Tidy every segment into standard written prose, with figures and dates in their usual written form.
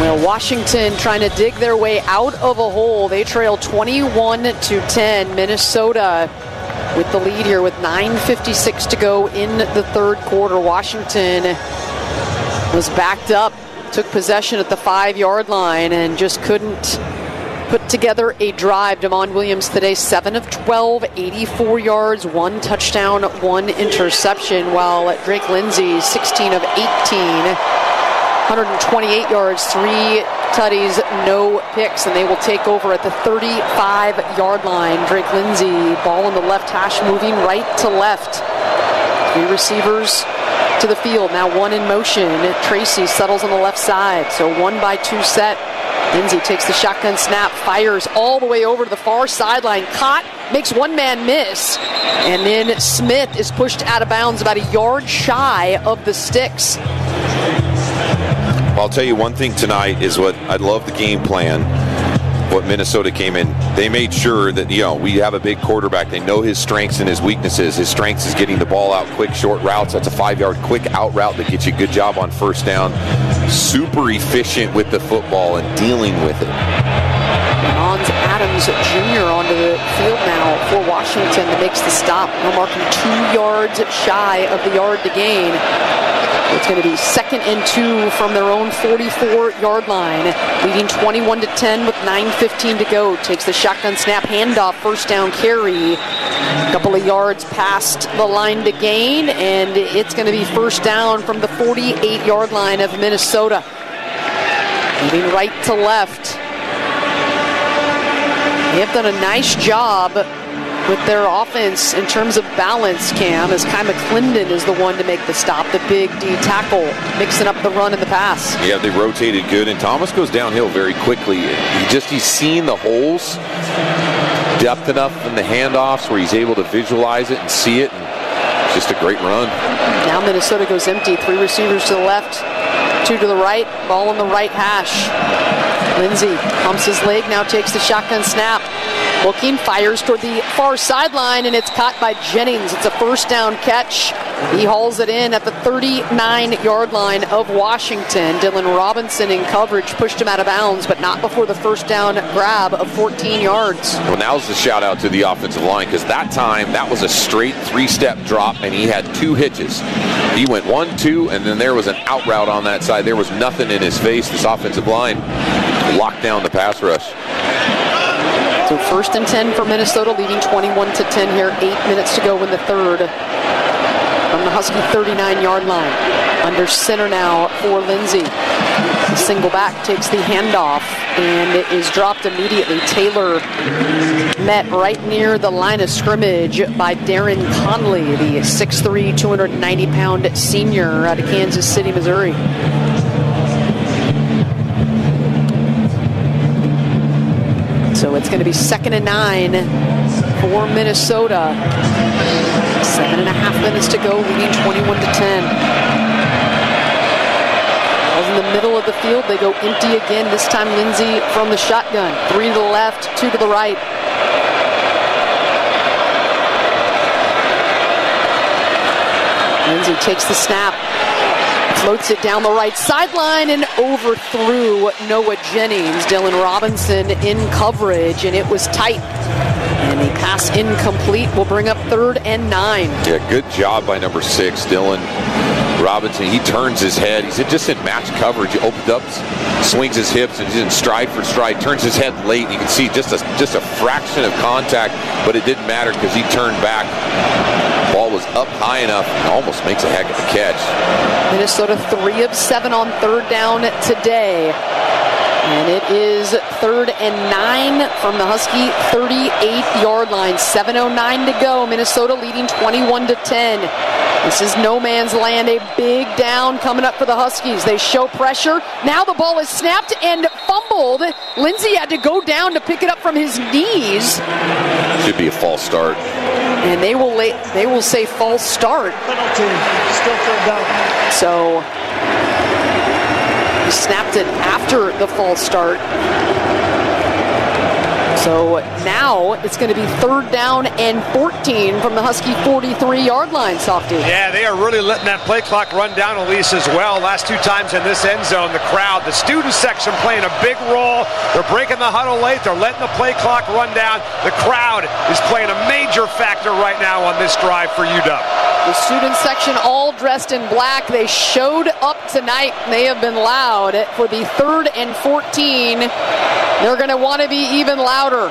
Washington trying to dig their way out of a hole. They trail 21-10. Minnesota with the lead here with 9:56 to go in the third quarter. Washington was backed up, took possession at the 5-yard line, and just couldn't put together a drive. Damon Williams today, 7 of 12, 84 yards, 1 touchdown, 1 interception, while Drake Lindsey, 16 of 18, 128 yards, 3 tutties, no picks, and they will take over at the 35-yard line. Drake Lindsey, ball on the left hash, moving right to left. 3 receivers to the field, now 1 in motion. Tracy settles on the left side, so 1-by-2 set. Lindsey takes the shotgun snap, fires all the way over to the far sideline, caught, makes one man miss, and then Smith is pushed out of bounds about a yard shy of the sticks. I'll tell you one thing tonight is what I love the game plan. What Minnesota came in, they made sure that, we have a big quarterback. They know his strengths and his weaknesses. His strengths is getting the ball out quick, short routes. That's a 5-yard quick out route that gets you a good job on first down. Super efficient with the football and dealing with it. Hans Adams Jr. onto the field now for Washington that makes the stop. Now marking 2 yards shy of the yard to gain. It's going to be 2nd and 2 from their own 44-yard line. Leading 21-10 with 9:15 to go. Takes the shotgun snap, handoff, first down carry. A couple of yards past the line to gain, and it's going to be first down from the 48-yard line of Minnesota. Moving right to left. They have done a nice job with their offense in terms of balance, Cam, as Kai McClendon is the one to make the stop, the big D tackle, mixing up the run and the pass. Yeah, they rotated good, and Thomas goes downhill very quickly. He's seen the holes, depth enough in the handoffs where he's able to visualize it and see it, and just a great run. Now Minnesota goes empty, 3 receivers to the left, 2 to the right, ball on the right hash. Lindsey pumps his leg, now takes the shotgun snap. Looking, fires toward the far sideline, and it's caught by Jennings. It's a first down catch. He hauls it in at the 39-yard line of Washington. Dylan Robinson in coverage pushed him out of bounds, but not before the first down grab of 14 yards. Well, now's the shout out to the offensive line, because that time that was a straight 3-step drop, and he had 2 hitches. He went 1-2, and then there was an out route on that side. There was nothing in his face. This offensive line locked down the pass rush. So 1st and 10 for Minnesota, leading 21-10 here. 8 minutes to go in the third. From the Husky 39-yard line. Under center now for Lindsey. The single back takes the handoff, and it is dropped immediately. Taylor met right near the line of scrimmage by Darren Conley, the 6'3", 290-pound senior out of Kansas City, Missouri. So it's going to be 2nd and 9 for Minnesota. 7.5 minutes to go, leading 21-10. Ball's in the middle of the field. They go empty again. This time Lindsey from the shotgun. 3 to the left, 2 to the right. Lindsey takes the snap. Floats it down the right sideline and overthrew Noah Jennings. Dylan Robinson in coverage, and it was tight. And the pass incomplete will bring up 3rd and 9. Yeah, good job by number 6, Dylan Robinson. He turns his head. He's just in match coverage. He opens up, swings his hips, and he's in stride for stride. Turns his head late. You can see just a fraction of contact, but it didn't matter because he turned back. Ball was up high enough, almost makes a heck of a catch. Minnesota 3 of 7 on 3rd down today. And it is 3rd and 9 from the Husky 38-yard line. 7:09 to go. Minnesota leading 21-10. This is no man's land. A big down coming up for the Huskies. They show pressure. Now the ball is snapped and fumbled. Lindsey had to go down to pick it up from his knees. Should be a false start. And they will say false start. Penalty. Still 3rd down. So he snapped it after the false start. So now it's going to be 3rd down and 14 from the Husky 43-yard line, Softy. Yeah, they are really letting that play clock run down, Elise, as well. Last 2 times in this end zone, the crowd, the student section playing a big role. They're breaking the huddle late. They're letting the play clock run down. The crowd is playing a major factor right now on this drive for UW. The student section all dressed in black. They showed up tonight. They have been loud for the 3rd and 14. They're going to want to be even louder.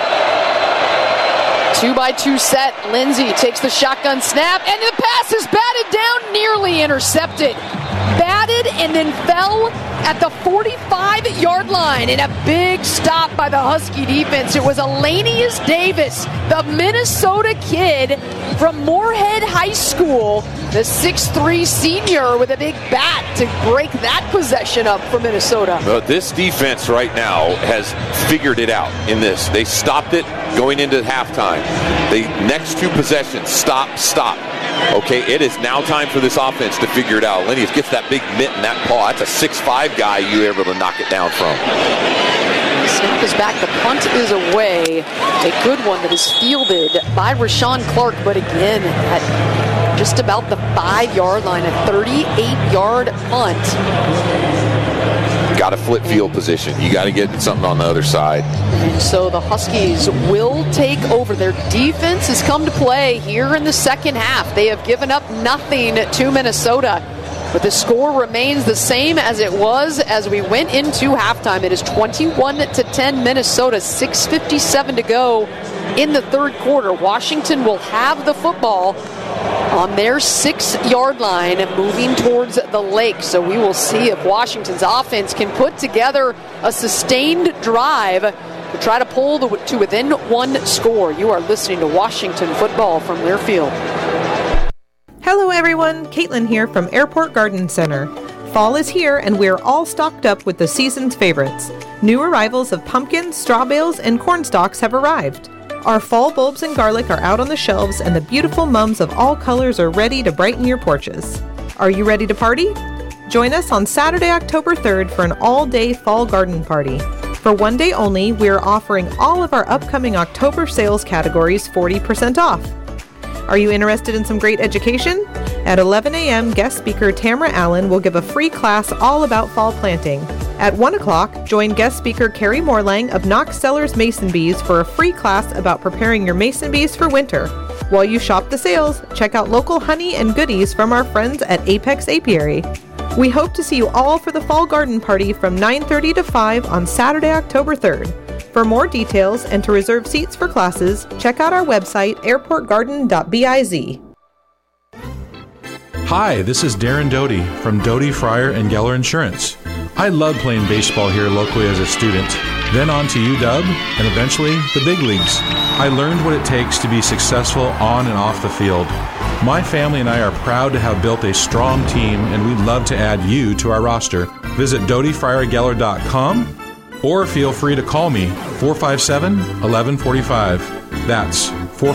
2-by-2 set. Lindsay takes the shotgun snap, and the pass is batted down, nearly intercepted. Batted and then fell at the 45-yard line in a big stop by the Husky defense. It was Elanius Davis, the Minnesota kid from Moorhead High School, the 6'3 senior with a big bat to break that possession up for Minnesota. Well, this defense right now has figured it out in this. They stopped it going into halftime. The next 2 possessions, stop. Okay, it is now time for this offense to figure it out. Linnaeus gets that big mitt and that paw. That's a 6'5 guy you're able to knock it down from. The snap is back. The punt is away. A good one that is fielded by Rashawn Clark, but again, at just about the 5-yard line, a 38-yard punt. Got to flip field position. You got to get something on the other side. And so the Huskies will take over. Their defense has come to play here in the second half. They have given up nothing to Minnesota, but the score remains the same as it was as we went into halftime. It is 21-10 Minnesota, 6:57 to go in the 3rd quarter. Washington will have the football on their 6-yard line moving towards the lake. So we will see if Washington's offense can put together a sustained drive to try to pull to within 1 score. You are listening to Washington football from Learfield. Hello everyone, Caitlin here from Airport Garden Center. Fall is here and we're all stocked up with the season's favorites. New arrivals of pumpkins, straw bales, and corn stalks have arrived. Our fall bulbs and garlic are out on the shelves, and the beautiful mums of all colors are ready to brighten your porches. Are you ready to party? Join us on Saturday, October 3rd for an all-day fall garden party. For one day only, we are offering all of our upcoming October sales categories 40% off. Are you interested in some great education? At 11 a.m., guest speaker Tamara Allen will give a free class all about fall planting. At 1 o'clock, join guest speaker Carrie Morlang of Knox Cellars Mason Bees for a free class about preparing your mason bees for winter. While you shop the sales, check out local honey and goodies from our friends at Apex Apiary. We hope to see you all for the fall garden party from 9:30 to 5 on Saturday, October 3rd. For more details and to reserve seats for classes, check out our website, airportgarden.biz. Hi, this is Darren Doty from Doty, Fryer, and Geller Insurance. I loved playing baseball here locally as a student, then on to UW, and eventually the big leagues. I learned what it takes to be successful on and off the field. My family and I are proud to have built a strong team, and we'd love to add you to our roster. Visit DotyFryerGeller.com or feel free to call me, 457-1145. That's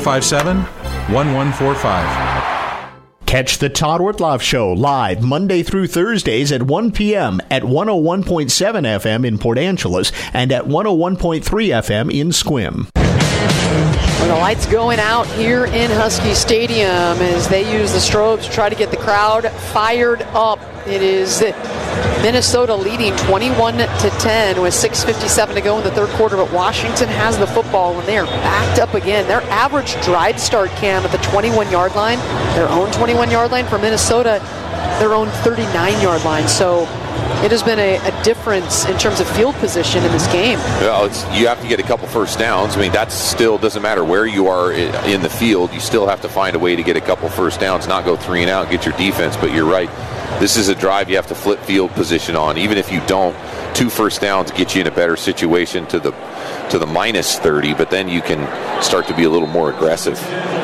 457-1145. Catch the Todd Ortloff Show live Monday through Thursdays at 1 p.m. at 101.7 FM in Port Angeles and at 101.3 FM in Sequim. Well, the lights going out here in Husky Stadium as they use the strobes to try to get the crowd fired up. It is Minnesota leading 21-10 with 6:57 to go in the 3rd quarter, but Washington has the football and they are backed up again. Their average drive start, Cam, at the 21-yard line, their own 21-yard line. For Minnesota, their own 39-yard line. So it has been a difference in terms of field position in this game. Well, you have to get a couple first downs. I mean, that still doesn't matter where you are in the field. You still have to find a way to get a couple first downs, not go 3 and out and get your defense. But you're right. This is a drive you have to flip field position on. Even if you don't, 2 first downs get you in a better situation to the minus 30, but then you can start to be a little more aggressive.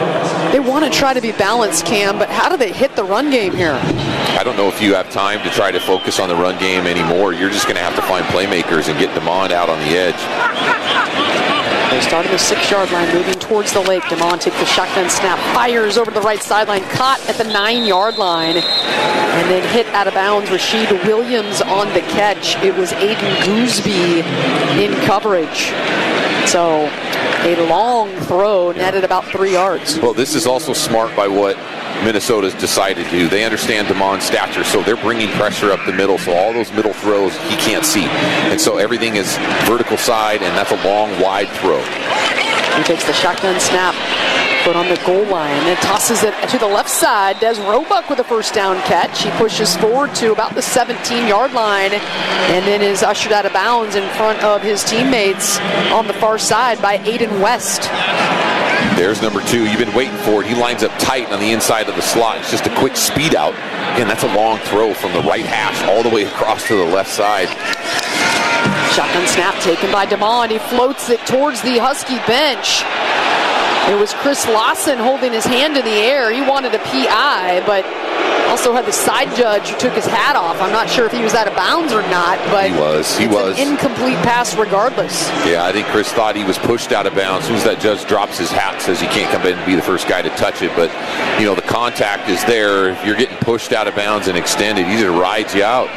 They want to try to be balanced, Cam, but how do they hit the run game here? I don't know if you have time to try to focus on the run game anymore. You're just going to have to find playmakers and get DeMond out on the edge. They start at the 6-yard line, moving towards the lake. DeMond takes the shotgun snap, fires over to the right sideline, caught at the 9-yard line, and then hit out of bounds. Rashid Williams on the catch. It was Aiden Gooseby in coverage. So a long throw, netted about 3 yards. Well, this is also smart by what Minnesota's decided to do. They understand DeMond's stature, so they're bringing pressure up the middle, so all those middle throws he can't see. And so everything is vertical side, and that's a long, wide throw. He takes the shotgun snap, foot on the goal line, and tosses it to the left side. Des Roebuck with a first down catch. He pushes forward to about the 17-yard line, and then is ushered out of bounds in front of his teammates on the far side by Aiden West. There's number 2. You've been waiting for it. He lines up tight on the inside of the slot. It's just a quick speed out. Again, that's a long throw from the right hash all the way across to the left side. Shotgun snap taken by DeMond. He floats it towards the Husky bench. It was Chris Lawson holding his hand in the air. He wanted a PI, but also had the side judge who took his hat off. I'm not sure if he was out of bounds or not, but he was an incomplete pass regardless. Yeah, I think Chris thought he was pushed out of bounds. As soon as that judge drops his hat, says he can't come in and be the first guy to touch it. But, you know, the contact is there. If you're getting pushed out of bounds and extended, he just rides you out.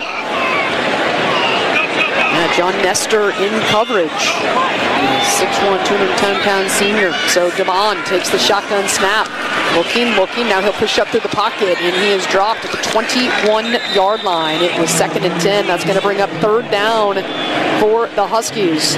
John Nestor in coverage. 6'1", 210-pound senior. So DeMond takes the shotgun snap. Looking. Now he'll push up through the pocket, and he is dropped at the 21-yard line. It was 2nd and 10. That's going to bring up 3rd down for the Huskies.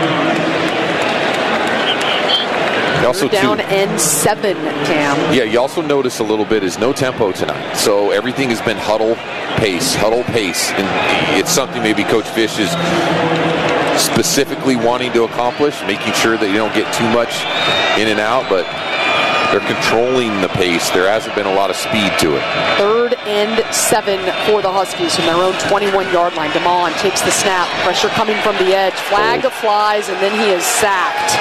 Also down and 7, Cam. Yeah, you also notice a little bit is no tempo tonight. So everything has been huddle pace. And it's something maybe Coach Fish is specifically wanting to accomplish, making sure that you don't get too much in and out, but they're controlling the pace. There hasn't been a lot of speed to it. 3rd and 7 for the Huskies from their own 21-yard line. DeMond takes the snap. Pressure coming from the edge. Flag flies, and then he is sacked.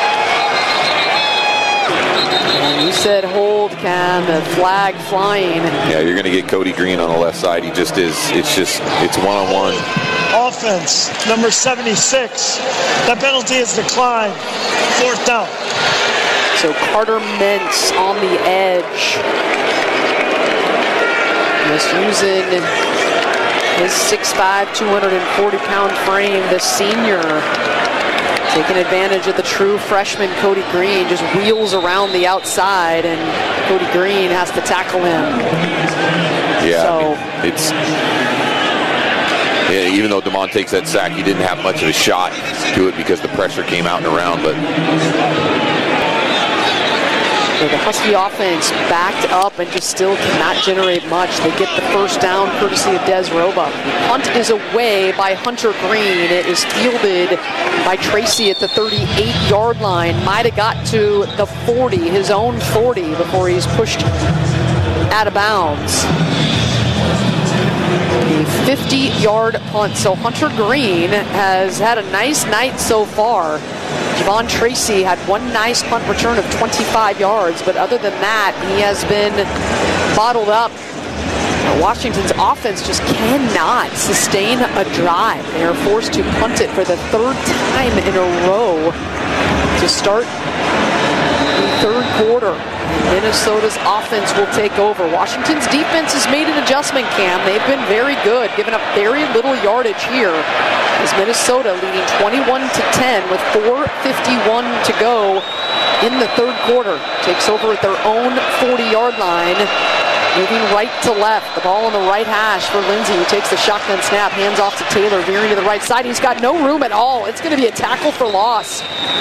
And you said hold, Cam, the flag flying. Yeah, you're going to get Cody Green on the left side. He just is. It's one-on-one. Offense, number 76. That penalty is declined. 4th down. So Carter Mentz on the edge. Just using his 6'5", 240-pound frame, the senior. Taking advantage of the true freshman Cody Green, just wheels around the outside, and Cody Green has to tackle him. Yeah, so, even though DeMond takes that sack, he didn't have much of a shot to it because the pressure came out and around. But the Husky offense backed up and just still cannot generate much. They get the first down courtesy of Des Roebuck. The punt is away by Hunter Green. It is fielded by Tracy at the 38-yard line. Might have got to the 40, his own 40, before he's pushed out of bounds. A 50-yard punt. So Hunter Green has had a nice night so far. Javon Tracy had one nice punt return of 25 yards, but other than that, he has been bottled up. Washington's offense just cannot sustain a drive. They are forced to punt it for the 3rd time in a row to start the 3rd quarter. Minnesota's offense will take over. Washington's defense has made an adjustment, Cam. They've been very good, giving up very little yardage here. As Minnesota leading 21-10 with 4:51 to go in the 3rd quarter. Takes over at their own 40-yard line. Moving right to left. The ball on the right hash for Lindsey, who takes the shotgun snap. Hands off to Taylor, veering to the right side. He's got no room at all. It's going to be a tackle for loss.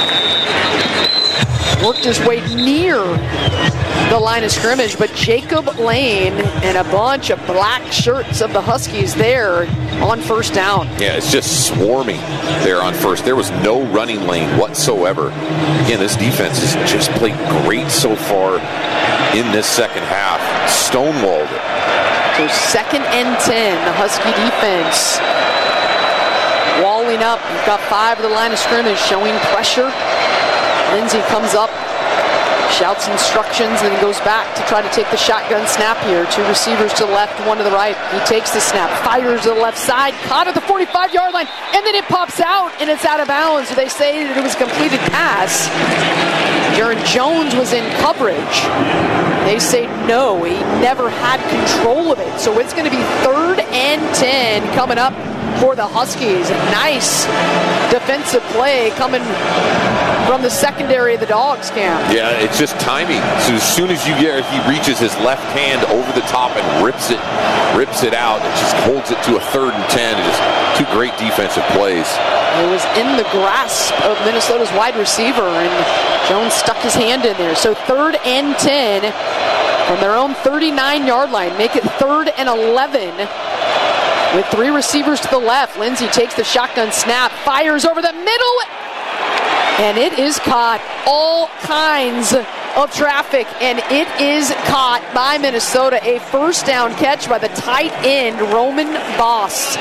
Worked his way near the line of scrimmage, but Jacob Lane and a bunch of black shirts of the Huskies there on 1st down. Yeah, it's just swarming there on first. There was no running lane whatsoever. Again, this defense has just played great so far in this 2nd half. Stonewalled it. So 2nd and 10, the Husky defense walling up. You've got 5 of the line of scrimmage showing pressure. Lindsey comes up Shouts instructions and then goes back to try to take the shotgun snap here. 2 receivers to the left, 1 to the right. He takes the snap, fires to the left side, caught at the 45-yard line, and then it pops out and it's out of bounds. So they say that it was a completed pass. Jaron Jones was in coverage. They say no, he never had control of it. So it's going to be 3rd and 10 coming up for the Huskies. Nice defensive play coming from the secondary of the Dogs camp. Yeah, it's just timing. So as soon as you get, he reaches his left hand over the top and rips it out. It just holds it to a 3rd and 10. It is 2 great defensive plays. It was in the grasp of Minnesota's wide receiver, and Jones stuck his hand in there. So 3rd and 10 from their own 39-yard line. Make it 3rd and 11 with 3 receivers to the left. Lindsey takes the shotgun snap, fires over the middle, and it is caught. All kinds of traffic, and it is caught by Minnesota. A first down catch by the tight end, Roman Boss.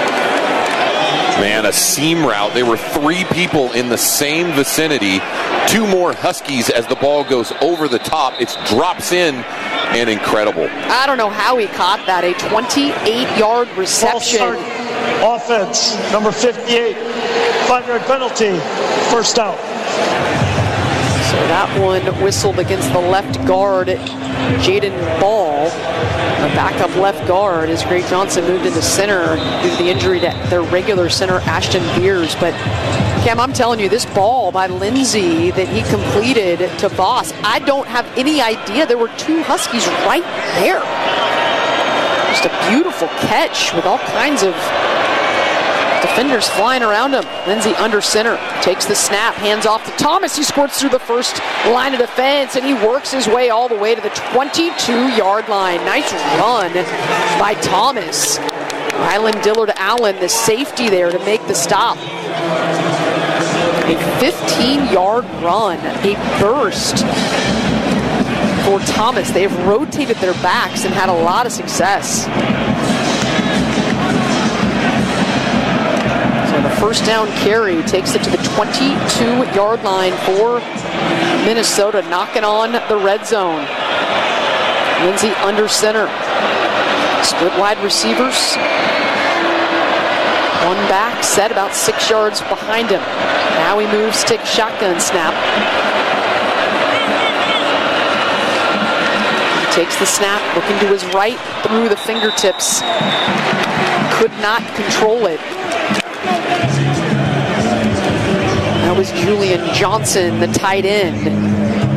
Man, a seam route. There were 3 people in the same vicinity. 2 more Huskies as the ball goes over the top. It drops in, and incredible. I don't know how he caught that. A 28-yard reception. Offense, number 58. 5-yard penalty. First down. So that one whistled against the left guard, Jaden Ball. The backup left guard as Greg Johnson moved into center due to the injury to their regular center, Ashton Beers. But Cam, I'm telling you, this ball by Lindsey that he completed to Voss, I don't have any idea. There were 2 Huskies right there. Just a beautiful catch with all kinds of defenders flying around him. Lindsey under center, takes the snap, hands off to Thomas. He squirts through the first line of defense, and he works his way all the way to the 22-yard line. Nice run by Thomas. Rylan Dillard Allen, the safety there to make the stop. A 15-yard run, a burst for Thomas. They have rotated their backs and had a lot of success. So the first down carry takes it to the 22-yard line for Minnesota, knocking on the red zone. Lindsey under center. Split wide receivers. One back, set about 6 yards behind him. Now he moves to take a shotgun snap. He takes the snap, looking to his right, through the fingertips. Could not control it. That was Julian Johnson, the tight end.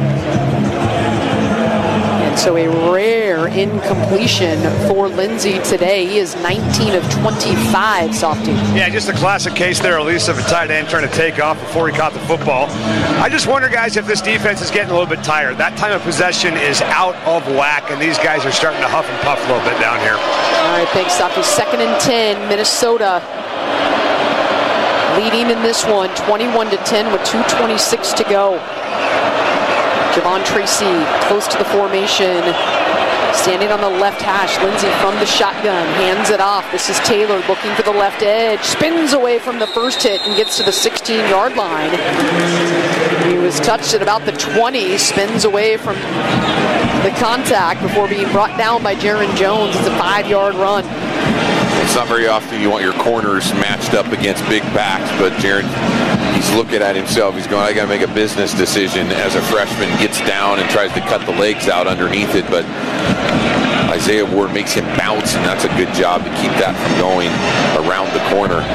And so a rare incompletion for Lindsey today. He is 19 of 25, Softy. Yeah, just a classic case there, Elise, of a tight end trying to take off before he caught the football. I just wonder, guys, if this defense is getting a little bit tired. That time of possession is out of whack, and these guys are starting to huff and puff a little bit down here. All right, thanks, Softy. 2nd and 10, Minnesota leading in this one, 21-10 with 2:26 to go. Javon Tracy close to the formation, standing on the left hash. Lindsey from the shotgun, hands it off. This is Taylor looking for the left edge, spins away from the first hit and gets to the 16-yard line. He was touched at about the 20, spins away from the contact before being brought down by Jaron Jones. It's a 5-yard run. It's not very often you want your corners matched up against big backs, but Jaron, he's looking at himself. He's going, I got to make a business decision as a freshman, gets down and tries to cut the legs out underneath it, but Isaiah Ward makes him bounce, and that's a good job to keep that from going around the corner.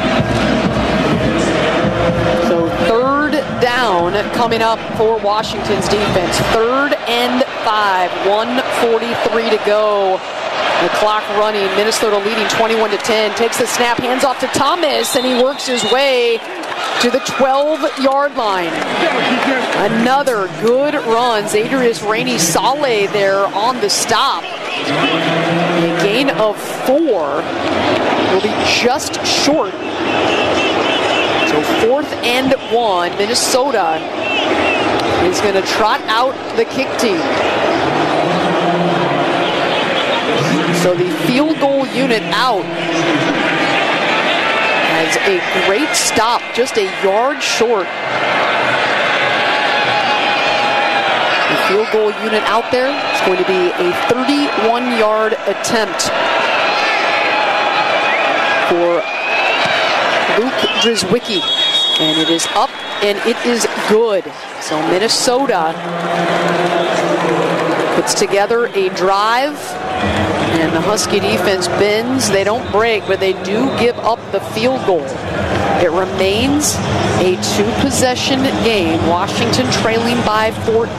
So 3rd down coming up for Washington's defense. 3rd and 5, 1:43 to go. The clock running, Minnesota leading 21-10. Takes the snap, hands off to Thomas, and he works his way to the 12-yard line. Another good run. Zadarius Rainey-Saleh there on the stop. A gain of 4 will be just short. So 4th and 1. Minnesota is going to trot out the kick team. So the field goal unit out has a great stop, just a yard short. field goal unit out there. It's going to be a 31-yard attempt for Luke Drzwicki. And it is up, and it is good. So Minnesota puts together a drive, and the Husky defense bends. They don't break, but they do give up the field goal. It remains a two-possession game. Washington trailing by 14.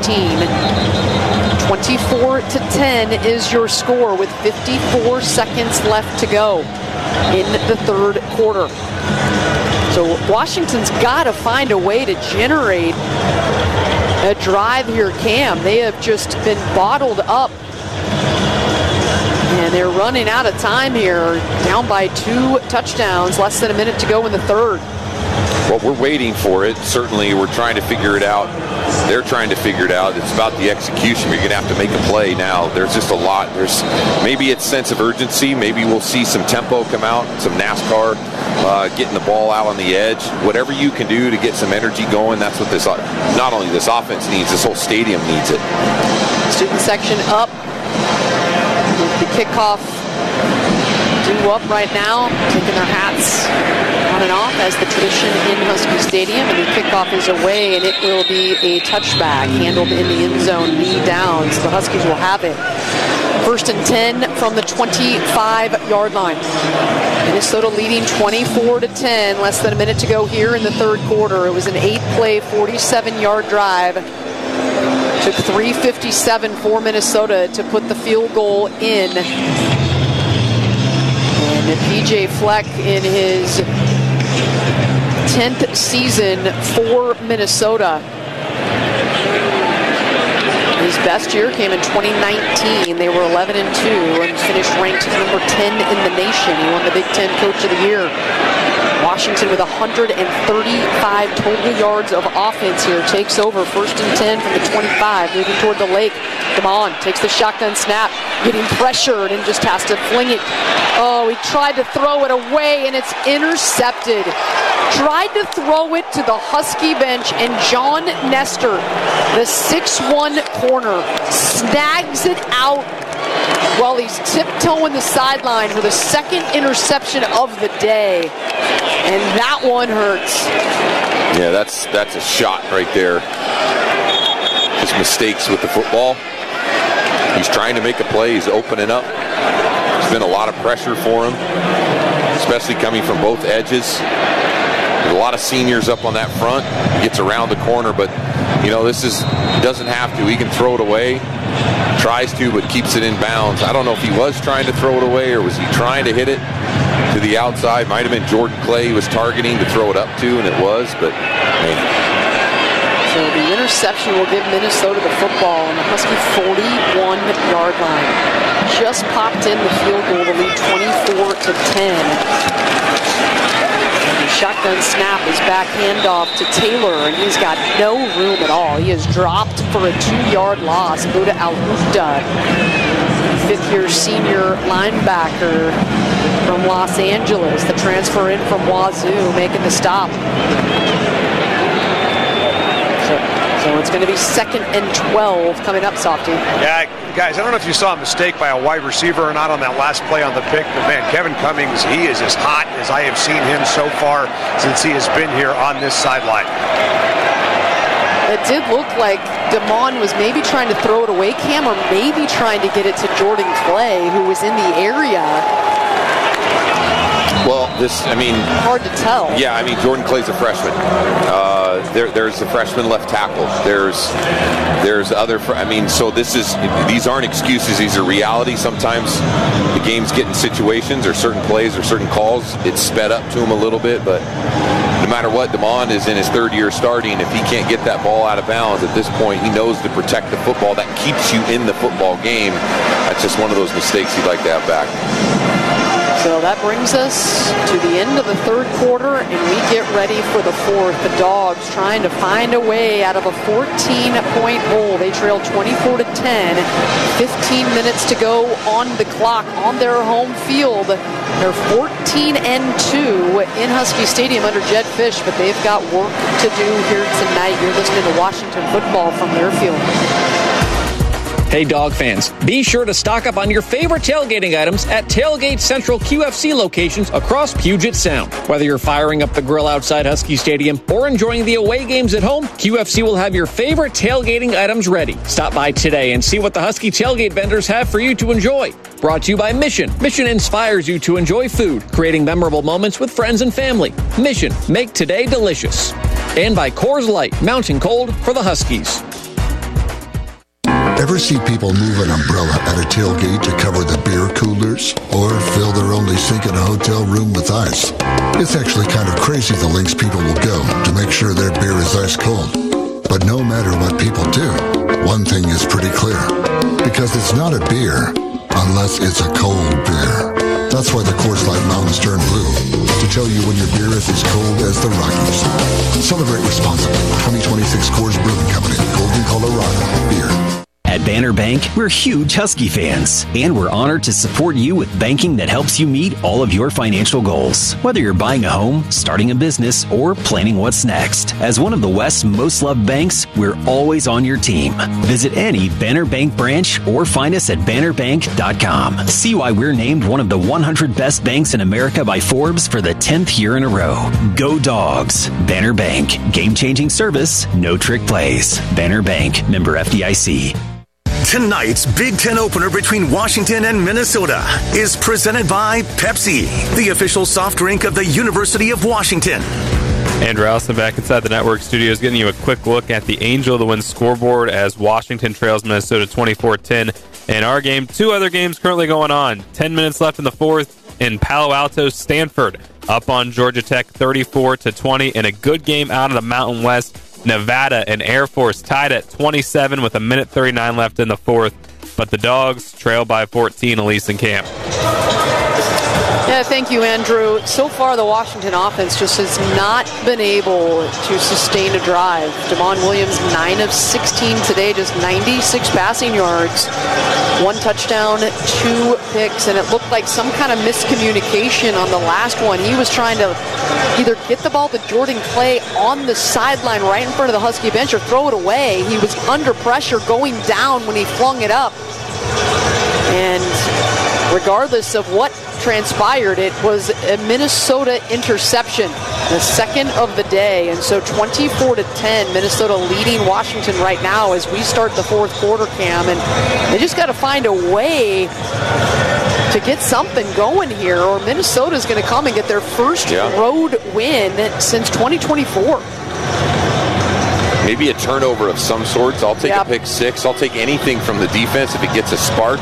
24-10 is your score with 54 seconds left to go in the third quarter. So Washington's got to find a way to generate a drive here, Cam. They have just been bottled up, and they're running out of time here, down by 2 touchdowns, less than a minute to go in the third. Well, we're waiting for it. Certainly, we're trying to figure it out. They're trying to figure it out. It's about the execution. You're going to have to make a play now. There's just a lot. There's maybe it's sense of urgency. Maybe we'll see some tempo come out, some NASCAR, getting the ball out on the edge. Whatever you can do to get some energy going, that's what this, not only this offense needs, this whole stadium needs it. Student section up. The kickoff due up right now, taking their hats on and off as the tradition in Husky Stadium, and the kickoff is away, and it will be a touchback handled in the end zone, knee down, so the Huskies will have it. 1st and 10 from the 25-yard line. Minnesota leading 24-10, less than a minute to go here in the third quarter. It was an 8-play, 47-yard drive. Took 3:57 for Minnesota to put the field goal in. And PJ Fleck in his 10th season for Minnesota. His best year came in 2019. They were 11-2 and finished ranked number 10 in the nation. He won the Big Ten Coach of the Year. Washington with 135 total yards of offense here. Takes over 1st and 10 from the 25, moving toward the lake. Damon takes the shotgun snap, getting pressured and just has to fling it. Oh, he tried to throw it away and it's intercepted. Tried to throw it to the Husky bench, and John Nestor, the 6'1 corner, snags it out while he's tiptoeing the sideline for the second interception of the day. And that one hurts. Yeah, that's a shot right there. Just mistakes with the football. He's trying to make a play. He's opening up. There's been a lot of pressure for him, especially coming from both edges. There's a lot of seniors up on that front. He gets around the corner, but he doesn't have to. He can throw it away. Tries to, but keeps it in bounds. I don't know if he was trying to throw it away or was he trying to hit it to the outside. Might have been Jordan Clay he was targeting to throw it up to, and it was, but man. So the interception will give Minnesota the football on the Husky 41-yard line. Just popped in the field goal to lead 24-10. The shotgun snap is back handoff to Taylor, and he's got no room at all. He is dropped for a 2-yard loss. Buda Al-Hufda, fifth-year senior linebacker from Los Angeles, the transfer in from Wazoo, making the stop. So it's going to be 2nd and 12 coming up, Softy. Yeah, guys, I don't know if you saw a mistake by a wide receiver or not on that last play on the pick, but man, Kevin Cummings, he is as hot as I have seen him so far since he has been here on this sideline. It did look like Damon was maybe trying to throw it away, Cam, or maybe trying to get it to Jordan Clay, who was in the area. Well, hard to tell. Yeah, Jordan Clay's a freshman. There's a freshman left tackle. There's other. So these aren't excuses. These are reality. Sometimes the games get in situations or certain plays or certain calls. It's sped up to him a little bit, but no matter what, Damon is in his 3rd year starting. If he can't get that ball out of bounds at this point, he knows to protect the football. That keeps you in the football game. That's just one of those mistakes he'd like to have back. So that brings us to the end of the third quarter, and we get ready for the fourth. The Dogs trying to find a way out of a 14-point hole. They trail 24-10. 15 minutes to go on the clock on their home field. They're 14-2 in Husky Stadium under Jedd Fisch, but they've got work to do here tonight. You're listening to Washington football from Learfield. Hey, dog fans, be sure to stock up on your favorite tailgating items at Tailgate Central QFC locations across Puget Sound. Whether you're firing up the grill outside Husky Stadium or enjoying the away games at home, QFC will have your favorite tailgating items ready. Stop by today and see what the Husky tailgate vendors have for you to enjoy. Brought to you by Mission. Mission inspires you to enjoy food, creating memorable moments with friends and family. Mission, make today delicious. And by Coors Light, mountain cold for the Huskies. Ever see people move an umbrella at a tailgate to cover the beer coolers? Or fill their only sink in a hotel room with ice? It's actually kind of crazy the lengths people will go to make sure their beer is ice cold. But no matter what people do, one thing is pretty clear. Because it's not a beer unless it's a cold beer. That's why the Coors Light Mountains turn blue, to tell you when your beer is as cold as the Rockies. Celebrate responsibly. 2026 Coors Brewing Company, Golden, Colorado. Beer. At Banner Bank, we're huge Husky fans, and we're honored to support you with banking that helps you meet all of your financial goals. Whether you're buying a home, starting a business, or planning what's next. As one of the West's most loved banks, we're always on your team. Visit any Banner Bank branch or find us at bannerbank.com. See why we're named one of the 100 best banks in America by Forbes for the 10th year in a row. Go Dogs. Banner Bank. Game-changing service, no trick plays. Banner Bank. Member FDIC. Tonight's Big Ten opener between Washington and Minnesota is presented by Pepsi, the official soft drink of the University of Washington. Andrew Allison back inside the network studios, getting you a quick look at the Angel of the Wind scoreboard as Washington trails Minnesota 24-10. In our game, two other games currently going on. 10 minutes left in the fourth in Palo Alto. Stanford up on Georgia Tech 34-20 in a good game out of the Mountain West. Nevada and Air Force tied at 27 with 1:39 left in the fourth, but the Dogs trail by 14. Elise and Camp. Yeah, thank you, Andrew. So far, the Washington offense just has not been able to sustain a drive. Damon Williams, 9 of 16 today, just 96 passing yards, 1 touchdown, 2 picks, and it looked like some kind of miscommunication on the last one. He was trying to either get the ball to Jordan Clay on the sideline right in front of the Husky bench or throw it away. He was under pressure going down when he flung it up. And regardless of what transpired, it was a Minnesota interception, the second of the day. And so 24-10, Minnesota leading Washington right now as we start the fourth quarter, Cam. And they just got to find a way to get something going here, or Minnesota's going to come and get their first road win since 2024. Maybe a turnover of some sorts. I'll take a pick six. I'll take anything from the defense if it gets a spark.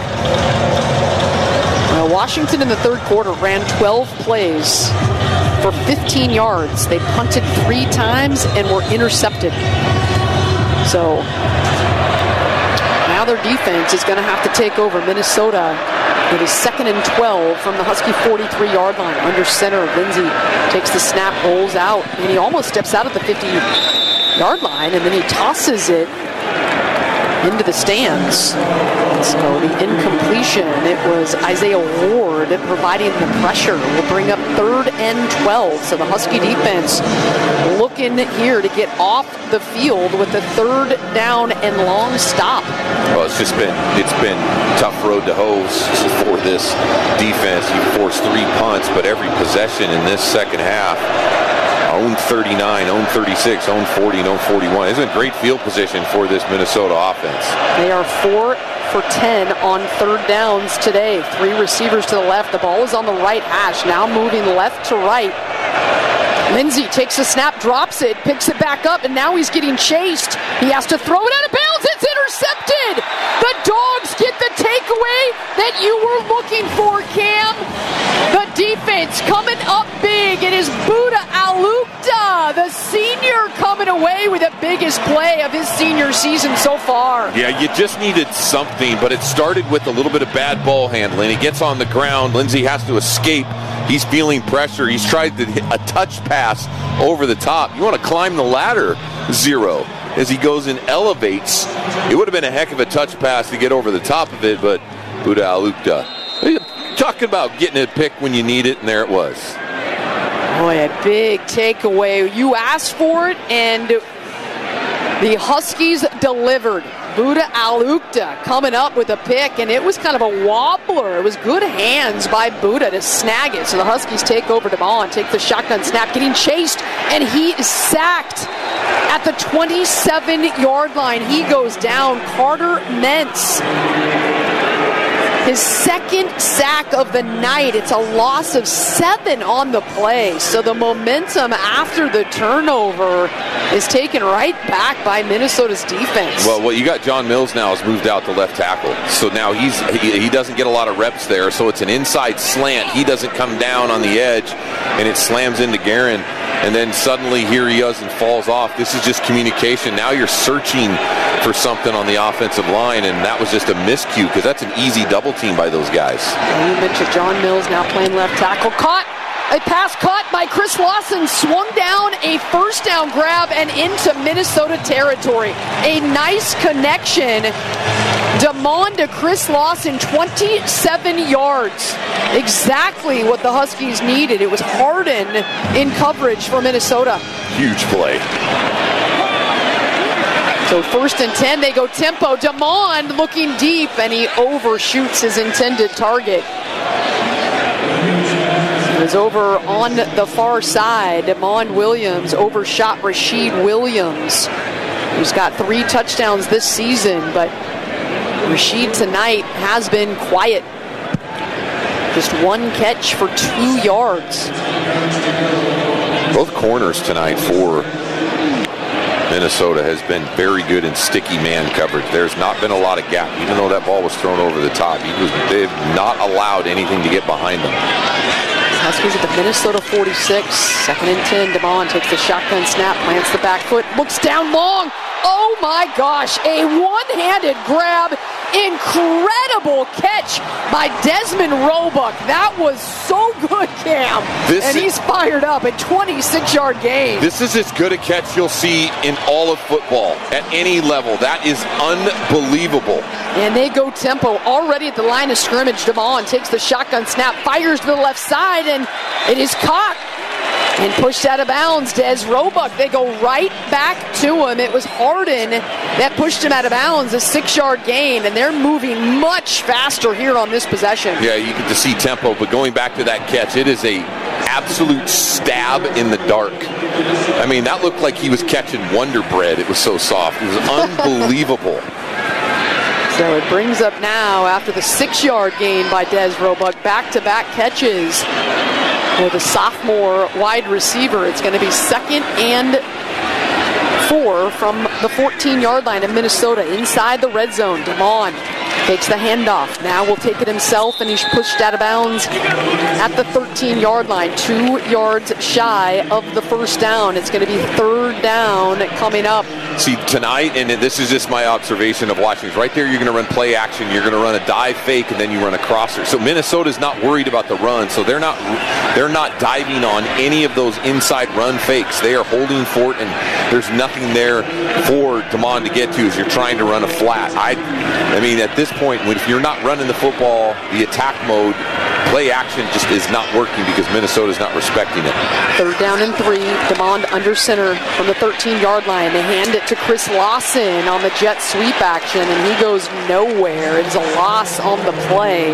Washington in the third quarter ran 12 plays for 15 yards. They punted 3 times and were intercepted. So now their defense is going to have to take over Minnesota. It is 2nd and 12 from the Husky 43-yard line. Under center, Lindsey takes the snap, rolls out, and he almost steps out of the 50-yard line, and then he tosses it into the stands. So the incompletion, it was Isaiah Ward providing the pressure. Will bring up 3rd and 12. So the Husky defense looking here to get off the field with the 3rd down and long stop. Well, it's been tough road to hose for this defense. You forced 3 punts, but every possession in this second half, own 39, own 36, own 40, and own 41. It's a great field position for this Minnesota offense. They are 4 for 10 on 3rd downs today. 3 receivers to the left. The ball is on the right hash. Now moving left to right. Lindsey takes a snap, drops it, picks it back up, and now he's getting chased. He has to throw it out of bounds. It's intercepted. The Dogs get the takeaway that you were looking for, Cam. The defense coming up big. It is Buda Alukta, the senior, coming away with the biggest play of his senior season so far. Yeah, you just needed something, but it started with a little bit of bad ball handling. He gets on the ground. Lindsey has to escape. He's feeling pressure. He's tried to hit a touch pass over the top. You want to climb the ladder, 0, as he goes and elevates. It would have been a heck of a touch pass to get over the top of it, but Buda Alukta. Talking about getting a pick when you need it, and there it was. Boy, a big takeaway. You asked for it, and the Huskies delivered. Buda Alukta coming up with a pick, and it was kind of a wobbler. It was good hands by Buda to snag it. So the Huskies take over DeMond, take the shotgun snap, getting chased, and he is sacked at the 27-yard line. He goes down. Carter Mentz, his second sack of the night. It's a loss of 7 on the play. So the momentum after the turnover is taken right back by Minnesota's defense. Well, what you got, John Mills now has moved out to left tackle. So now he doesn't get a lot of reps there. So it's an inside slant. He doesn't come down on the edge, and it slams into Guerin. And then suddenly here he is and falls off. This is just communication. Now you're searching for something on the offensive line, and that was just a miscue because that's an easy double team by those guys. You mentioned John Mills now playing left tackle. A pass caught by Chris Lawson, swung down, a first down grab, and into Minnesota territory. A nice connection. DeMond to Chris Lawson, 27 yards. Exactly what the Huskies needed. It was Harden in coverage for Minnesota. Huge play. So 1st and 10, they go tempo. DeMond looking deep, and he overshoots his intended target. It was over on the far side. DeMond Williams overshot Rashid Williams, who's got 3 touchdowns this season, but Rashid tonight has been quiet. Just 1 catch for 2 yards. Both corners tonight for Minnesota has been very good in sticky man coverage. There's not been a lot of gap. Even though that ball was thrown over the top, they've not allowed anything to get behind them. Huskies at the Minnesota 46. 2nd and 10. DeMond takes the shotgun snap, plants the back foot, looks down long. Oh my gosh, a one-handed grab. Incredible catch by Desmond Roebuck. That was so good, Cam. He's fired up. A 26-yard gain. This is as good a catch you'll see in all of football at any level. That is unbelievable. And they go tempo already at the line of scrimmage. DeMond takes the shotgun snap, fires to the left side, and it is caught and pushed out of bounds. Des Roebuck, they go right back to him. It was Harden that pushed him out of bounds, a 6-yard gain, and they're moving much faster here on this possession. Yeah, you get to see tempo, but going back to that catch, it is a absolute stab in the dark. I mean, that looked like he was catching Wonder Bread. It was so soft. It was unbelievable. So it brings up now, after the 6-yard gain by Des Roebuck, back-to-back catches for the sophomore wide receiver. It's going to be 2nd and 4 from the 14-yard line of Minnesota inside the red zone. DeMond takes the handoff. Now will take it himself, and he's pushed out of bounds at the 13-yard line. 2 yards shy of the first down. It's going to be 3rd down coming up. See, tonight, and this is just my observation of watching, right there you're going to run play action, you're going to run a dive fake, and then you run a crosser. So Minnesota's not worried about the run, so they're not diving on any of those inside run fakes. They are holding fort, and there's nothing there for DeMond to get to as you're trying to run a flat. I mean, at this point, if you're not running the football, the attack mode, play action just is not working because Minnesota's not respecting it. 3rd down and 3. DeMond under center from the 13-yard line. They hand it to Chris Lawson on the jet sweep action, and he goes nowhere. It's a loss on the play.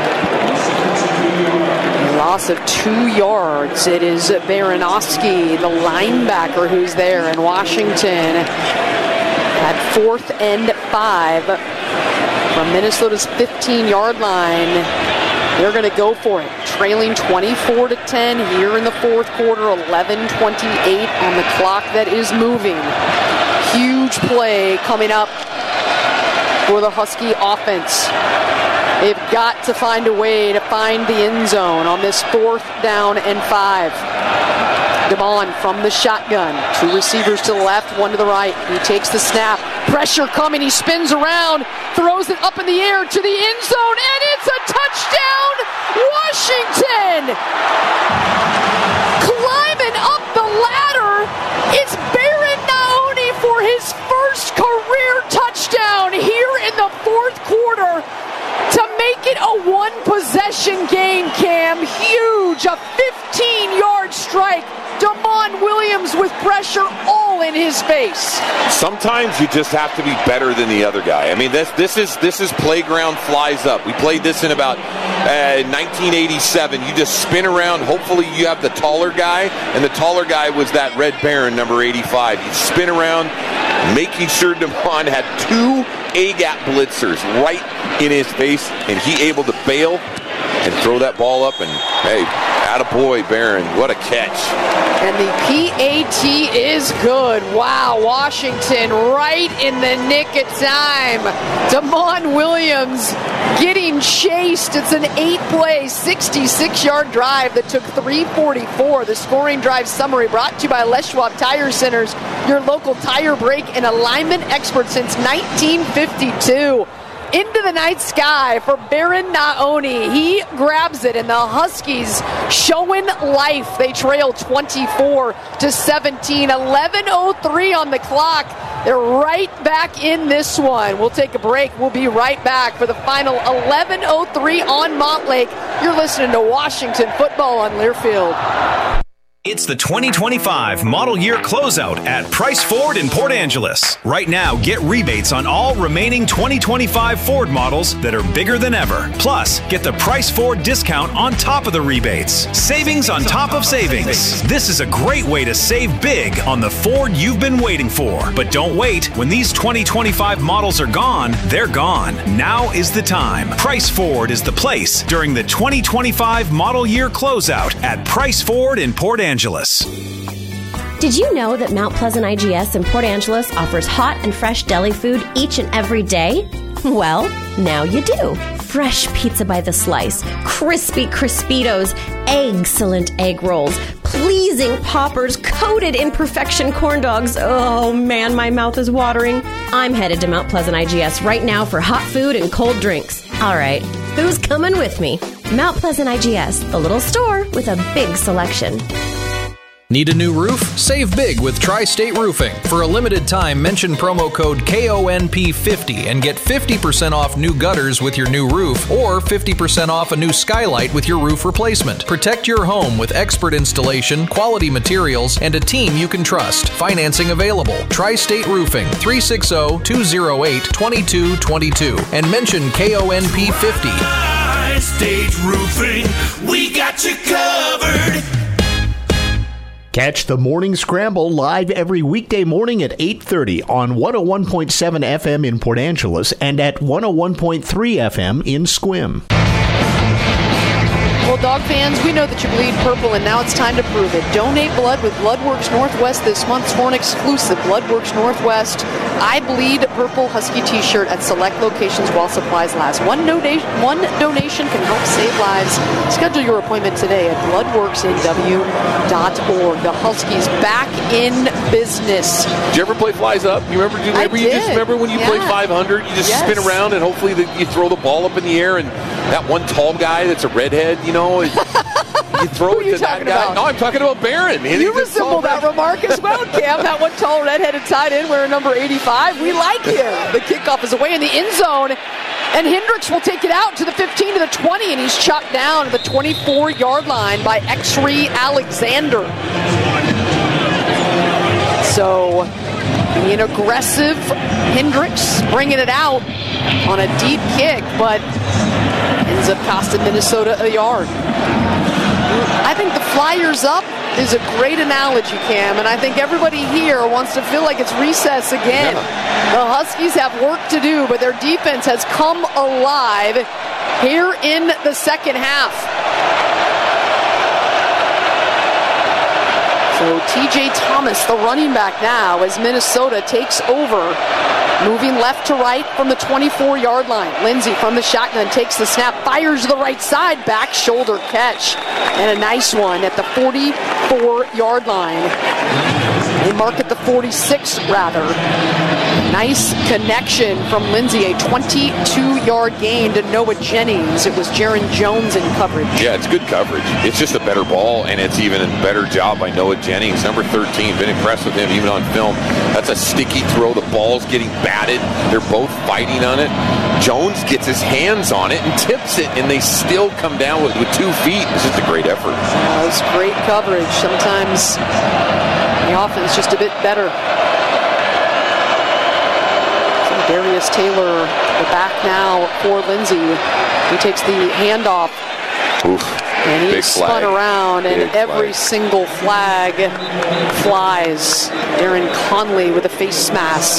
A loss of 2 yards. It is Baranowski, the linebacker, who's there in Washington at 4th and 5 from Minnesota's 15-yard line. They're going to go for it. Trailing 24-10 here in the 4th quarter. 11:28 on the clock that is moving. Huge play coming up for the Husky offense. They've got to find a way to find the end zone on this 4th down and 5. DeMond from the shotgun. 2 receivers to the left, 1 to the right. He takes the snap. Pressure coming. He spins around, throws it up in the air to the end zone, and it's a touchdown, Washington! Climbing up the ladder, it's Baron Naoni for his first career touchdown here in the 4th quarter to make it a 1-possession game, Cam. Huge, a 15-yard strike. DeMond Williams with pressure all ball in his face. Sometimes you just have to be better than the other guy. I mean, this is playground flies up. We played this in about 1987. You just spin around. Hopefully you have the taller guy, and the taller guy was that Red Baron, number 85. You spin around, making sure DeMond had 2 A-gap blitzers right in his face, and he able to bail and throw that ball up, and hey, attaboy, Barron. What a catch. And the PAT is good. Wow, Washington right in the nick of time. DeMond Williams getting chased. It's an 8-play, 66-yard drive that took 3:44. The scoring drive summary brought to you by Les Schwab Tire Centers, your local tire, brake, and alignment expert since 1952. Into the night sky for Baron Naoni. He grabs it, and the Huskies showing life. They trail 24-17. 11:03 on the clock. They're right back in this one. We'll take a break. We'll be right back for the final 11:03 on Montlake. You're listening to Washington Football on Learfield. It's the 2025 model year closeout at Price Ford in Port Angeles. Right now, get rebates on all remaining 2025 Ford models that are bigger than ever. Plus, get the Price Ford discount on top of the rebates. Savings on top of savings. This is a great way to save big on the Ford you've been waiting for. But don't wait. When these 2025 models are gone, they're gone. Now is the time. Price Ford is the place during the 2025 model year closeout at Price Ford in Port Angeles. Did you know that Mount Pleasant IGS in Port Angeles offers hot and fresh deli food each and every day? Well, now you do. Fresh pizza by the slice, crispy Crispitos, excellent egg rolls, pleasing poppers coated in perfection corn dogs. Oh man, my mouth is watering. I'm headed to Mount Pleasant IGS right now for hot food and cold drinks. All right, who's coming with me? Mount Pleasant IGS, the little store with a big selection. Need a new roof? Save big with Tri-State Roofing. For a limited time, mention promo code KONP50 and get 50% off new gutters with your new roof or 50% off a new skylight with your roof replacement. Protect your home with expert installation, quality materials, and a team you can trust. Financing available. Tri-State Roofing, 360-208-2222 and mention KONP50. Tri-State Roofing, we got you covered. Catch the Morning Scramble live every weekday morning at 8:30 on 101.7 FM in Port Angeles and at 101.3 FM in Sequim. Well, dog fans, we know that you bleed purple, and now it's time to prove it. Donate blood with Bloodworks Northwest this month for an exclusive Bloodworks Northwest I Bleed Purple Husky t-shirt at select locations while supplies last. One donation can help save lives. Schedule your appointment today at bloodworksnw.org. The Huskies back in business. Did you ever play Flies Up? You remember? Remember when you played 500? You just spin around and hopefully you throw the ball up in the air, and that one tall guy that's a redhead, you throw it to that guy. About? No, I'm talking about Barron. You resemble that remark as well, Cam. That one tall redheaded tight end wearing number 85. We like him. The kickoff is away in the end zone, and Hendricks will take it out to the 15 to the 20, and he's chopped down to the 24-yard line by Exree Alexander. So, being aggressive, Hendricks bringing it out on a deep kick, but ends up costing Minnesota a yard. I think the Flyers up is a great analogy, Cam, and I think everybody here wants to feel like it's recess again. Yeah. The Huskies have work to do, but their defense has come alive here in the second half. So TJ Thomas, the running back now, as Minnesota takes over, moving left to right from the 24-yard line. Lindsey from the shotgun takes the snap, fires to the right side, back shoulder catch, and a nice one at the 44-yard line. They mark at the 46, rather. Nice connection from Lindsey, a 22-yard gain to Noah Jennings. It was Jaron Jones in coverage. Yeah, it's good coverage. It's just a better ball, and it's even a better job by Noah Jennings. Number 13, been impressed with him even on film. That's a sticky throw. The ball's getting batted. They're both fighting on it. Jones gets his hands on it and tips it, and they still come down with 2 feet. This is a great effort. It's great coverage. Sometimes The offense just a bit better. So Darius Taylor, the back now for Lindsey. He takes the handoff. Oof. And he's spun around, and every single flag flies. Aaron Conley with a face mask.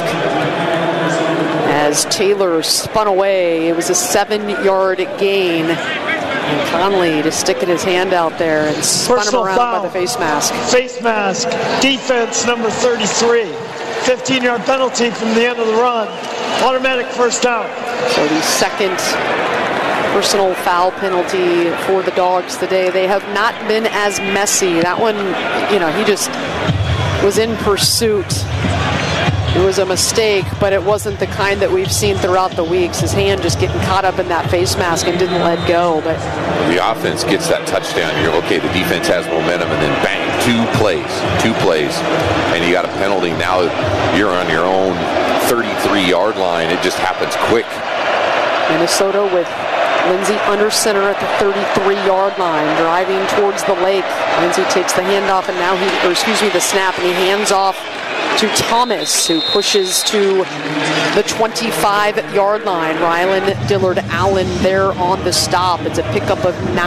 As Taylor spun away, it was a 7-yard gain. And Conley just sticking his hand out there and spun him around by the face mask. Face mask, defense number 33. 15-yard penalty from the end of the run. Automatic first down. So the second personal foul penalty for the Dogs today. They have not been as messy. That one, he just was in pursuit. It was a mistake, but it wasn't the kind that we've seen throughout the weeks. His hand just getting caught up in that face mask and didn't let go. But the offense gets that touchdown. You're okay. The defense has momentum, and then bang, two plays, and you got a penalty. Now you're on your own 33-yard line. It just happens quick. Minnesota with Lindsey under center at the 33-yard line, driving towards the lake. Lindsey takes the handoff, and now the snap, and he hands off to Thomas, who pushes to the 25-yard line. Rylan Dillard Allen there on the stop. It's a pickup of 9.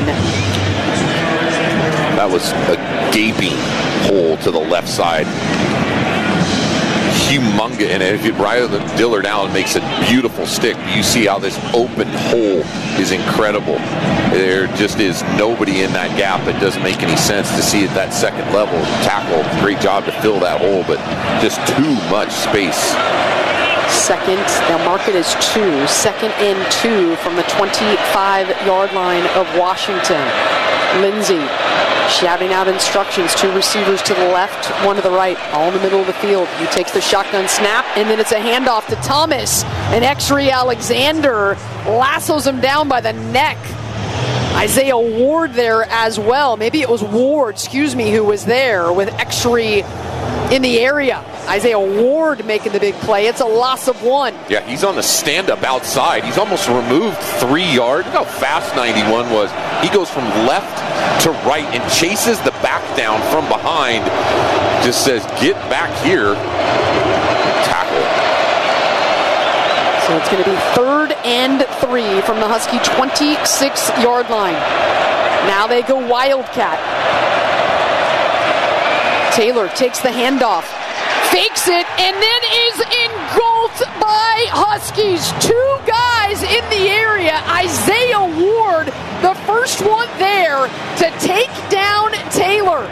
That was a gaping hole to the left side. Humongous, and if Rylan Dillard Allen makes a beautiful stick, you see how this open hole is incredible. There just is nobody in that gap. It doesn't make any sense to see at that second level tackle. Great job to fill that hole, but just too much space. Second, they'll mark it as 2. Second and 2 from the 25-yard line of Washington. Lindsey shouting out instructions. 2 receivers to the left, 1 to the right, all in the middle of the field. He takes the shotgun snap, and then it's a handoff to Thomas. And Exree Alexander lassos him down by the neck. Isaiah Ward there as well. Maybe it was Ward, who was there with Exree in the area. Isaiah Ward making the big play. It's a loss of 1. Yeah, he's on the stand-up outside. He's almost removed 3 yards. Look how fast 91 was. He goes from left to right and chases the back down from behind. Just says, get back here. Tackle. So it's going to be 3rd and 3 from the Husky 26-yard line. Now they go Wildcat. Taylor takes the handoff, fakes it, and then is engulfed by Huskies. 2 guys in the area. Isaiah Ward, the first one there to take down Taylor.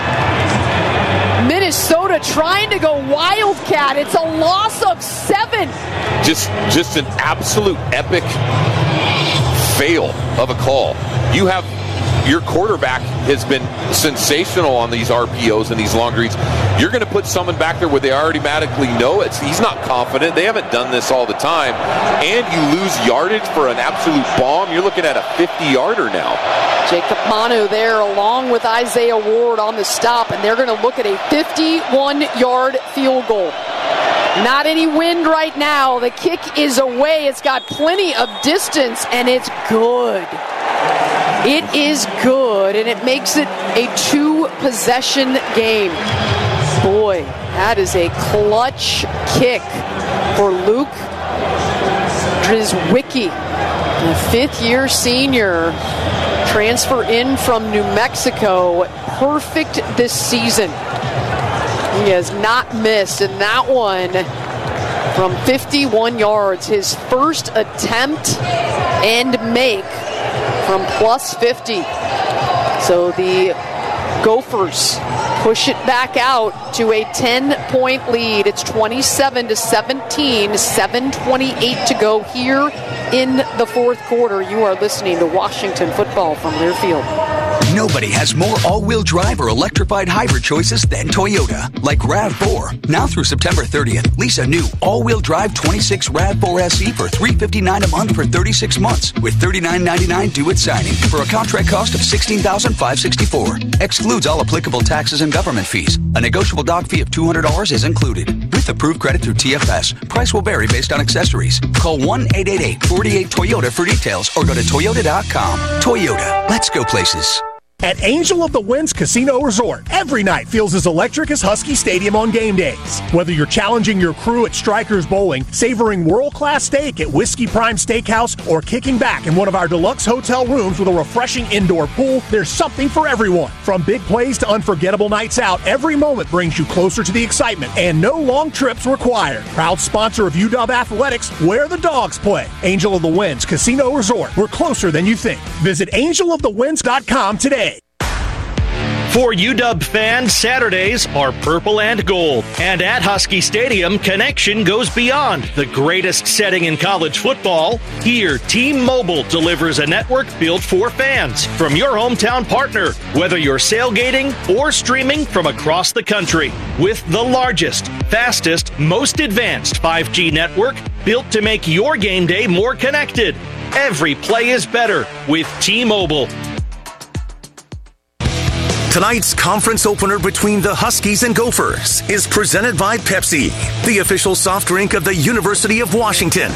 Minnesota trying to go Wildcat. It's a loss of 7. Just an absolute epic fail of a call. You have your quarterback has been sensational on these RPOs and these long reads. You're going to put someone back there where they automatically know it. He's not confident. They haven't done this all the time. And you lose yardage for an absolute bomb. You're looking at a 50-yarder now. Jacob Manu there along with Isaiah Ward on the stop, and they're going to look at a 51-yard field goal. Not any wind right now. The kick is away. It's got plenty of distance, and it's good. It is good, and it makes it a 2-possession game. Boy, that is a clutch kick for Luke Drizwicki, a 5th-year senior, transfer in from New Mexico. Perfect this season. He has not missed, and that one from 51 yards, his first attempt and make from plus 50. So the Gophers push it back out to a 10-point lead. It's 27-17, 7:28 to go here in the 4th quarter. You are listening to Washington football from Learfield. Nobody has more all-wheel drive or electrified hybrid choices than Toyota. Like RAV4. Now through September 30th, lease a new all-wheel drive 26 RAV4 SE for $359 a month for 36 months with $39.99 due at signing for a contract cost of $16,564. Excludes all applicable taxes and government fees. A negotiable dock fee of $200 is included. With approved credit through TFS, price will vary based on accessories. Call 1-888-48-TOYOTA for details or go to Toyota.com. Toyota. Let's go places. At Angel of the Winds Casino Resort, every night feels as electric as Husky Stadium on game days. Whether you're challenging your crew at Strikers Bowling, savoring world-class steak at Whiskey Prime Steakhouse, or kicking back in one of our deluxe hotel rooms with a refreshing indoor pool, there's something for everyone. From big plays to unforgettable nights out, every moment brings you closer to the excitement, and no long trips required. Proud sponsor of UW Athletics, where the dogs play. Angel of the Winds Casino Resort. We're closer than you think. Visit angelofthewinds.com today. For UW fans, Saturdays are purple and gold. And at Husky Stadium, connection goes beyond the greatest setting in college football. Here, T-Mobile delivers a network built for fans from your hometown partner, whether you're sailgating or streaming from across the country. With the largest, fastest, most advanced 5G network built to make your game day more connected. Every play is better with T-Mobile. Tonight's conference opener between the Huskies and Gophers is presented by Pepsi, the official soft drink of the University of Washington.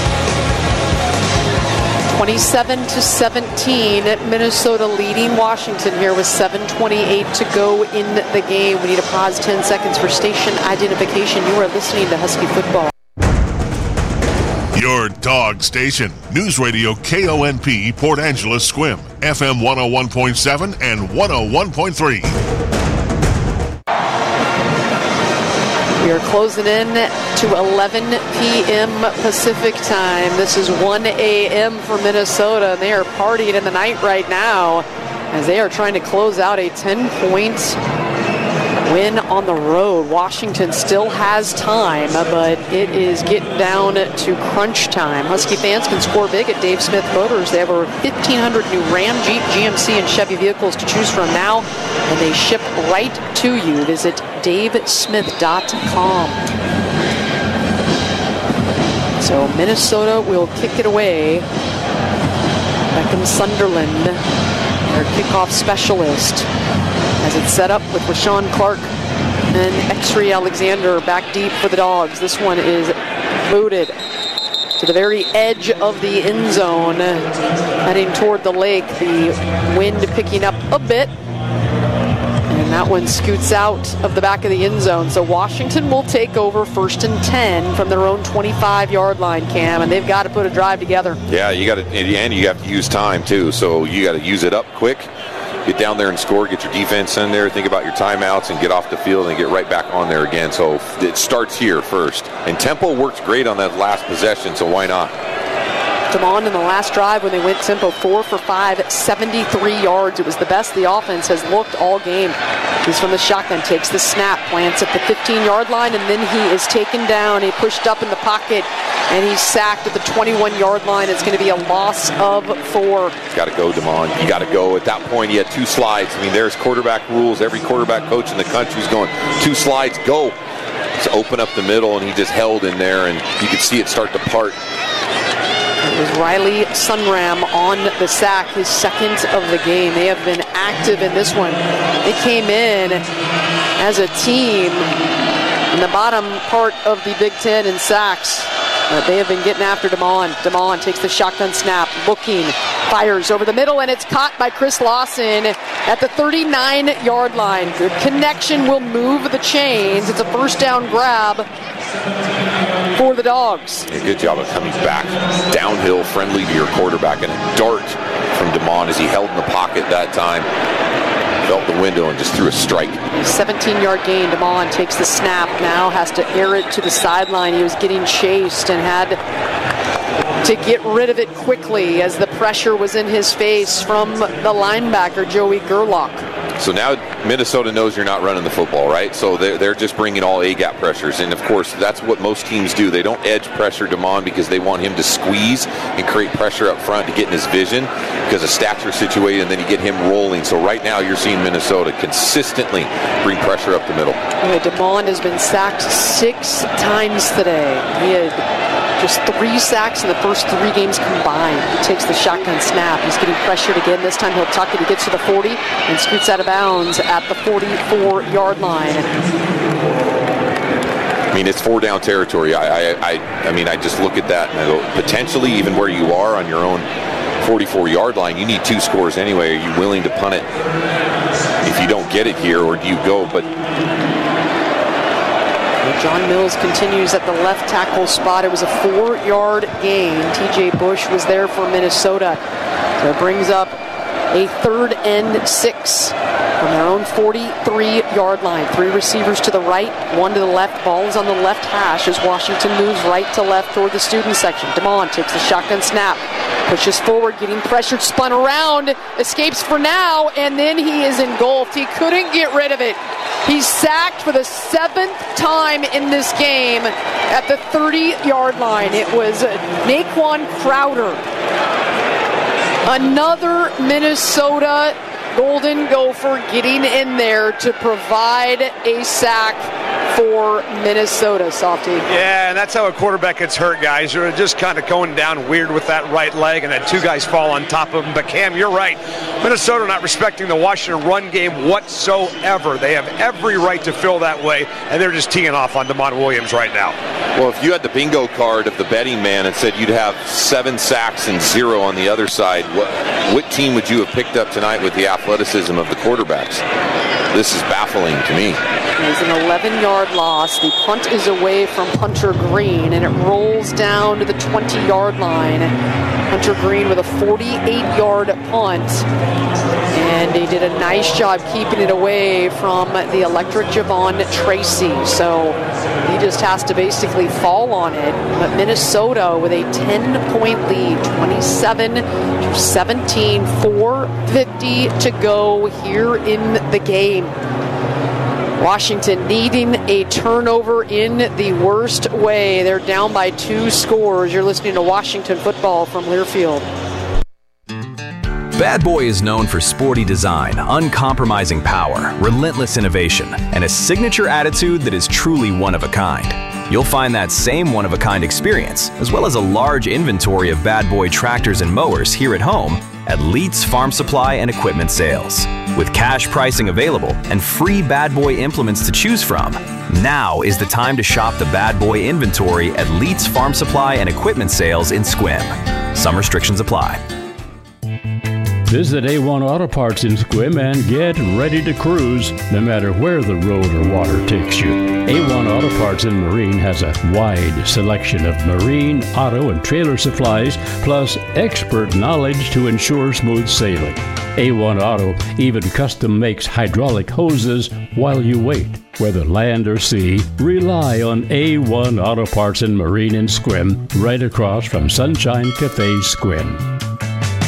27-17, Minnesota leading Washington here with 7:28 to go in the game. We need to pause 10 seconds for station identification. You are listening to Husky Football. Your dog station. News Radio KONP Port Angeles Squim. FM 101.7 and 101.3. We are closing in to 11 p.m. Pacific time. This is 1 a.m. for Minnesota, and they are partying in the night right now as they are trying to close out a 10-point win on the road. Washington still has time, but it is getting down to crunch time. Husky fans can score big at Dave Smith Motors. They have over 1,500 new Ram, Jeep, GMC, and Chevy vehicles to choose from now, and they ship right to you. Visit davesmith.com. So Minnesota will kick it away. Beckham Sunderland, their kickoff specialist, as it's set up with Rashawn Clark and X-Ray Alexander back deep for the Dogs. This one is booted to the very edge of the end zone, heading toward the lake. The wind picking up a bit, and that one scoots out of the back of the end zone. So Washington will take over 1st and 10 from their own 25-yard line, Cam, and they've got to put a drive together. Yeah, you got to, and you have to use time too. So you got to use it up quick. Get down there and score, get your defense in there, think about your timeouts, and get off the field and get right back on there again. So it starts here first. And tempo works great on that last possession, so why not? DeMond in the last drive when they went tempo, 4 for 5, 73 yards. It was the best the offense has looked all game. He's from the shotgun, takes the snap, plants at the 15-yard line, and then he is taken down. He pushed up in the pocket, and he's sacked at the 21-yard line. It's going to be a loss of 4. Got to go, DeMond. You got to go. At that point, he had 2 slides. I mean, there's quarterback rules. Every quarterback coach in the country is going, 2 slides, go. To open up the middle, and he just held in there, and you could see it start to part. It was Riley Sunram on the sack, his second of the game. They have been active in this one. They came in as a team in the bottom part of the Big Ten in sacks. They have been getting after DeMond. DeMond takes the shotgun snap, looking, fires over the middle, and it's caught by Chris Lawson at the 39-yard line. Good connection will move the chains. It's a first down grab for the Dogs. Yeah, good job of coming back downhill, friendly to your quarterback, and a dart from DeMond as he held in the pocket that time. Felt the window and just threw a strike. 17-yard gain. DeMond takes the snap, now has to air it to the sideline. He was getting chased and had to get rid of it quickly as the pressure was in his face from the linebacker, Joey Gerlach. So now Minnesota knows you're not running the football, right? So they're just bringing all A-gap pressures. And, of course, that's what most teams do. They don't edge pressure DeMond because they want him to squeeze and create pressure up front to get in his vision because of stature situation, and then you get him rolling. So right now you're seeing Minnesota consistently bring pressure up the middle. DeMond has been sacked 6 times today. He had just 3 sacks in the first 3 games combined. He takes the shotgun snap. He's getting pressured again. This time he'll tuck it. He gets to the 40 and scoots out of bounds at the 44-yard line. I mean, it's 4-down territory. I mean, I just look at that and I go, potentially even where you are on your own 44-yard line. You need 2 scores anyway. Are you willing to punt it if you don't get it here, or do you go? But John Mills continues at the left tackle spot. It was a 4-yard gain. TJ Bush was there for Minnesota. So it brings up a 3rd and 6 from their own 43-yard line. 3 receivers to the right, 1 to the left. Ball is on the left hash as Washington moves right to left toward the student section. DeMond takes the shotgun snap, pushes forward, getting pressured, spun around, escapes for now, and then he is engulfed. He couldn't get rid of it. He's sacked for the 7th time in this game at the 30-yard line. It was Naquan Crowder. Another Minnesota Golden Gopher getting in there to provide a sack for Minnesota, Softy. Yeah, and that's how a quarterback gets hurt, guys. They're just kind of going down weird with that right leg, and then 2 guys fall on top of him. But Cam, you're right. Minnesota not respecting the Washington run game whatsoever. They have every right to feel that way, and they're just teeing off on DeMont Williams right now. Well, if you had the bingo card of the betting man and said you'd have 7 sacks and 0 on the other side, what team would you have picked up tonight with the athleticism of the quarterbacks? This is baffling to me. It's an 11-yard loss. The punt is away from Hunter Green, and it rolls down to the 20-yard line. Hunter Green with a 48-yard punt. And they did a nice job keeping it away from the electric Javon Tracy. So he just has to basically fall on it. But Minnesota with a 10-point lead, 27-17, 4:50 to go here in the game. Washington needing a turnover in the worst way. They're down by 2 scores. You're listening to Washington football from Learfield. Bad Boy is known for sporty design, uncompromising power, relentless innovation, and a signature attitude that is truly one of a kind. You'll find that same one-of-a-kind experience, as well as a large inventory of Bad Boy tractors and mowers here at home at Leitz Farm Supply and Equipment Sales. With cash pricing available and free Bad Boy implements to choose from, now is the time to shop the Bad Boy inventory at Leitz Farm Supply and Equipment Sales in Sequim. Some restrictions apply. Visit A1 Auto Parts in Sequim and get ready to cruise, no matter where the road or water takes you. A1 Auto Parts in Marine has a wide selection of marine, auto, and trailer supplies, plus expert knowledge to ensure smooth sailing. A1 Auto even custom makes hydraulic hoses while you wait. Whether land or sea, rely on A1 Auto Parts in Marine in Sequim, right across from Sunshine Cafe Sequim.